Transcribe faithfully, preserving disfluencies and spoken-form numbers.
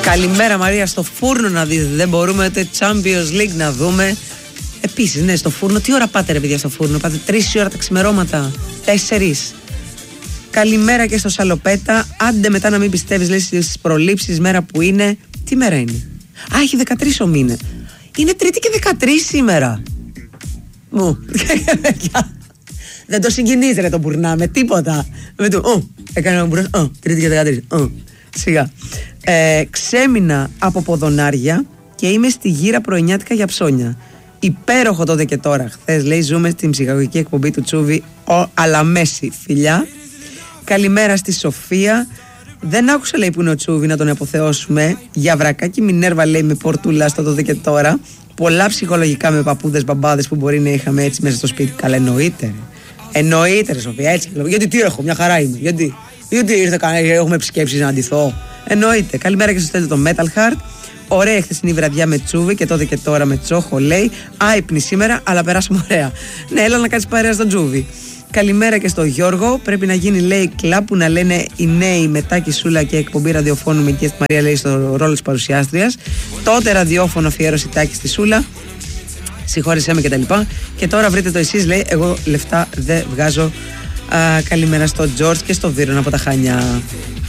Καλημέρα Μαρία, στο φούρνο να δείτε. Δεν μπορούμε ούτε Champions League να δούμε. Επίσης, ναι, στο φούρνο. Τι ώρα πάτε ρε παιδιά στο φούρνο? Πάτε τρεις η ώρα τα ξημερώματα? Τέσσερις. Καλημέρα και στο Σαλοπέτα. Άντε μετά να μην πιστεύεις, λέει, στις προλήψεις, μέρα που είναι. Τι μέρα είναι? Α, έχει δεκατρείς ο μήνα. Είναι Τρίτη και δεκατρείς σήμερα. Μου. Δεν το συγκινείς ρε το μπουρνά με τίποτα. Με το, ω, έκανε ένα μπουρνά, ω, Τρίτη και δεκατρείς, ω, σιγά. Ε, ξέμεινα από ποδονάρια και είμαι στη γύρα πρωινιάτικα για ψώνια. Υπέροχο τότε και τώρα. Χθες, λέει, ζούμε στην ψυχαγωγική εκπομπή του Τσούβι, ο, αλλά μέση, φιλιά. Καλημέρα στη Σοφία. Δεν άκουσα, λέει, που είναι ο Τσούβι, να τον αποθεώσουμε. Για βρακάκι Μινέρβα, λέει, με πορτούλα στο τότε και τώρα. Πολλά ψυχολογικά με παππούδες, μπαμπάδες που μπορεί να είχαμε έτσι μέσα στο σπίτι. Καλά, εννοείται. Εννοείται, ρε Σοφία, έτσι. Γιατί τι έχω, μια χαρά είμαι. Γιατί, γιατί ήρθε κανένα, έχουμε επισκέψεις να αντιθώ. Εννοείται. Καλημέρα και στο στέλνο το Metal Heart. Ωραία χθεσινή βραδιά με Τσούβι και τότε και τώρα με Τσόχο, λέει. Άϊπνη σήμερα, αλλά περάσαμε ωραία. Ναι, έλα να κάτσει παρέα στον Τσούβι. Καλημέρα και στο Γιώργο. Πρέπει να γίνει, λέει, κλαμπ που να λένε οι νέοι μετά Κισούλα και εκπομπή ραδιοφώνου με και στη Μαρία, λέει, στο ρόλο της παρουσιάστριας. Τότε ραδιόφωνο αφιέρωση Τάκη στη Σούλα. Συγχώρεσέ με και τα λοιπά. Και τώρα βρείτε το εσείς, λέει. Εγώ λεφτά δεν βγάζω. Α, καλημέρα στο Τζορτζ και στο Βίρον από τα Χανιά.